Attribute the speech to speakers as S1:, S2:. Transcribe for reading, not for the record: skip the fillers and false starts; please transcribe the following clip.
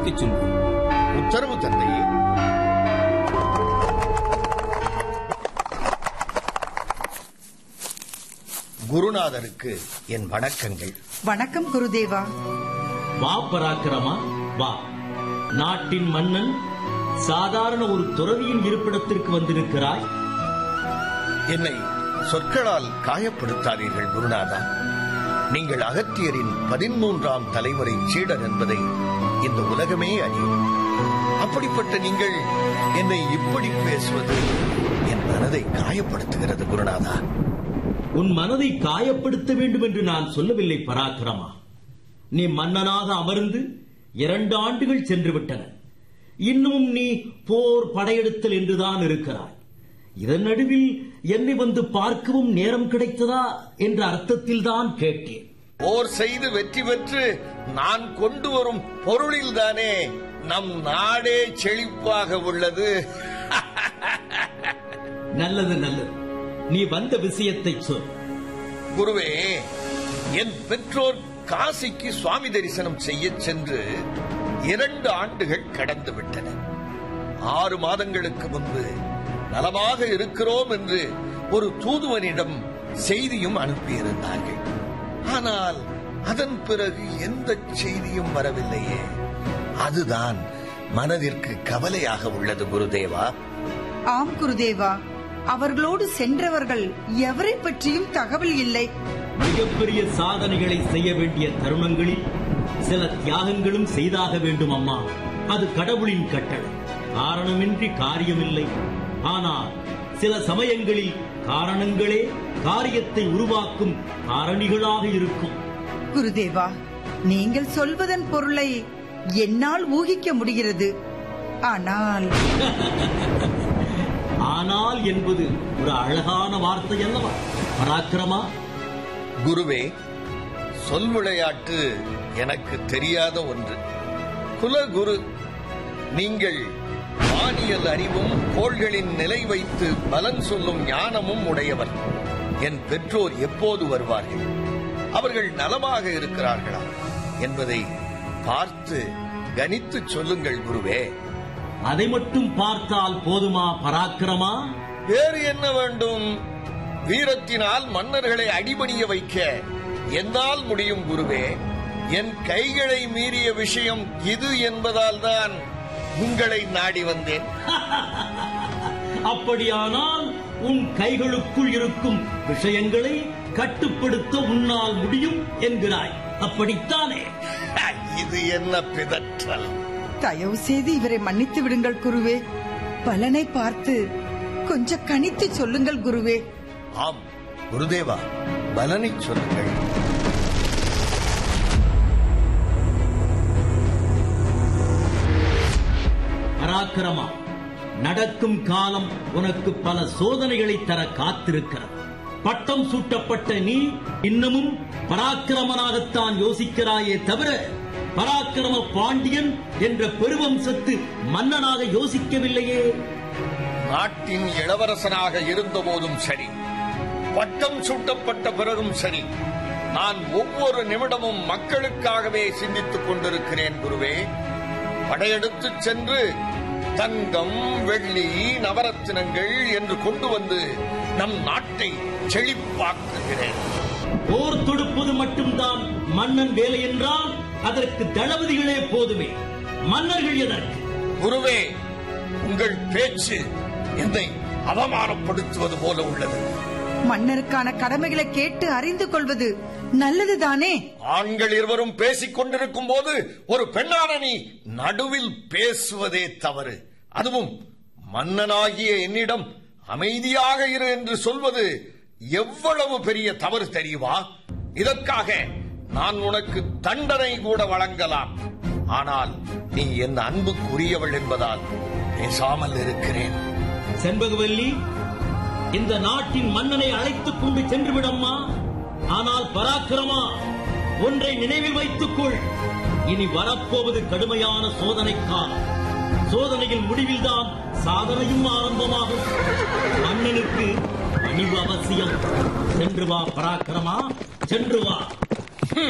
S1: அழைத்துச் செல்வோம்.
S2: உத்தரவு தந்தையே. குருநாதருக்கு என் வணக்கங்கள்.
S3: வணக்கம் குருதேவா.
S4: வா பராக்கிரமா, வா. நாட்டின் மன்னன் சாதாரண ஒரு துறவியின் இருப்பிடத்திற்கு வந்திருக்கிறாய்.
S2: என்னை சொற்களால் காயப்படுத்தாதீர்கள் குருநாதா. நீங்கள் அகத்தியரின் 13ஆம் தலைமுறை சீடர் என்பதை இந்த உலகமே அறியும். அப்படிப்பட்ட நீங்கள் என்னை இப்படி பேசுவது என் மனதை காயப்படுத்துகிறது குருநாதா.
S4: உன் மனதை காயப்படுத்த வேண்டும் என்று நான் சொல்லவில்லை பராக்கிரமா. நீ மன்னனாக அமர்ந்து 2 ஆண்டுகள் சென்று விட்டன. இன்னும் நீ போர் படையெடுத்தல் என்றுதான் இருக்கிறாய். இதன் நடுவில் என்னை வந்து பார்க்கவும் நேரம் கிடைத்ததா என்ற அர்த்தத்தில் தான் கேட்டேன்.
S2: போர் செய்து வெற்றி பெற்று நான் கொண்டு வரும் பொருளில்தானே நம் நாடே செழிப்பாக உள்ளது.
S4: நல்லது நல்லது, நீ வந்த விஷயத்தை சொல்.
S2: குருவே, என் பெற்றோர் காசிக்கு சுவாமி தரிசனம் செய்ய சென்று 2 ஆண்டுகள் கடந்து விட்டன. 6 மாதங்களுக்கு முன்பு நலமாக இருக்கிறோம் என்று ஒரு தூதுவனிடம் செய்தியும் அனுப்பியிருந்தார்கள். ஆனால் அதன் பிறகு எந்த செய்தியும் வரவில்லையே. அதுதான் மனதிற்கு கவலையாக உள்ளது குருதேவா.
S3: ஆம் குருதேவா, அவர்களோடு சென்றவர்கள் எவரை பற்றியும் தகவல் இல்லை.
S4: மிகப்பெரிய சாதனைகளை செய்ய வேண்டிய தருணங்களில் சில தியாகங்களும் செய்தாக வேண்டும் அம்மா. அது கடவுளின் கட்டளை. காரணமின்றி காரியமில்லை. ஆனால் சில சமயங்களில் காரணங்களே காரியத்தை உருவாக்கும் காரணிகளாக இருக்கும்.
S3: குருதேவா, நீங்கள் சொல்வதன் பொருளை என்னால் ஊகிக்க முடிகிறது. ஆனால்
S4: ஆனால் என்பது ஒரு அழகான வார்த்தை அல்லவா பராக்கிரமா?
S2: குருவே, சொல் விளையாட்டு எனக்கு தெரியாத ஒன்று. குலகுரு, நீங்கள் வானியல் அறிவும் கோள்களின் நிலை வைத்து பலன் சொல்லும் ஞானமும் உடையவர். என் பெற்றோர் எப்போது வருவார்கள், அவர்கள் நலமாக இருக்கிறார்களா என்பதை பார்த்து கணித்து சொல்லுங்கள் குருவே.
S4: அதை மட்டும் பார்த்தால் போதுமா பராக்கிரமா?
S2: வேறு என்ன வேண்டும்? வீரத்தினால் மன்னர்களை அடிபணிய வைக்க என்னால் முடியும் குருவே. என் கைகளை மீறிய விஷயம் இது என்பதால் தான் உங்களை நாடி வந்தேன்.
S4: அப்படியானால் உன் கைகளுக்குள் இருக்கும் விஷயங்களை கட்டுப்படுத்த உன்னால் முடியும் என்கிறாய், அப்படித்தானே?
S2: இது என்ன பிதற்றல்?
S3: தயவு செய்து இவரை மன்னித்து விடுங்கள் குருவே. பலனை பார்த்து கொஞ்சம் கணித்து சொல்லுங்கள் குருவே.
S2: ஆம் குருதேவா, பலனை சொல்லுங்கள்.
S4: பராக்கிரமா, நடக்கும் காலம் உனக்கு பல சோதனைகளை தர காத்திருக்கிறது. பட்டம் சூட்டப்பட்ட நீ இன்னமும் பராக்கிரமனாகத்தான் யோசிக்கிறாயே தவிர பராக்கிரம பாண்டியன் என்ற பெருவம்சத்து மன்னனாக யோசிக்கவில்லையே.
S2: நாட்டின் இளவரசனாக இருந்த போதும் சரி, பட்டம் சூட்டப்பட்ட பிறகும் சரி, நான் ஒவ்வொரு நிமிடமும் மக்களுக்காகவே சிந்தித்துக் கொண்டிருக்கிறேன் குருவே. படையெடுத்துச் சென்று தங்கம், வெள்ளி, நவரத்தினங்கள் என்று கொண்டு வந்து நம் நாட்டை செழிப்பாக்குகிறேன்.
S4: போர் தொடுப்பது மட்டும்தான் மன்னன் வேலை என்றால் அதற்கு தளபதிகளே போதுமே, மன்னர்கள் எதற்கு?
S2: குருவே, உங்கள் பேச்சு என்னை அவமானப்படுத்துவது போல உள்ளது.
S3: மன்னருக்கான கடமைகளை கேட்டு அறிந்து கொள்வது நல்லதுதானே?
S2: ஆண்கள் இருவரும் பேசிக் கொண்டிருக்கும் போது ஒரு பெண்ணான நீ நடுவில் பேசுவதே தவறு. அதுவும் மன்னனாகிய என்னிடம் அமைதியாக இரு என்று சொல்வது எவ்வளவு பெரிய தவறு தெரியுமா? இதற்காக நான் உனக்கு தண்டனை கூட வழங்கலாம். ஆனால் நீ என் அன்புக்குரியவள் என்பதால் பேசாமல் இருக்கிறேன்.
S4: செண்பகவல்லி, இந்த நாட்டின் மன்னனை அழைத்துக் கொண்டு சென்று விடம்மா. ஆனால் பராக்கிரமா, ஒன்றை நினைவில் வைத்துக் கொள். இனி வரப்போவது கடுமையான சோதனைக்காலம். சோதனையின் முடிவில்தான் சாதனையும் ஆரம்பமாகும். மன்னனுக்கு பணிவு அவசியம். சென்று வா பராக்கிரமா, சென்று வா.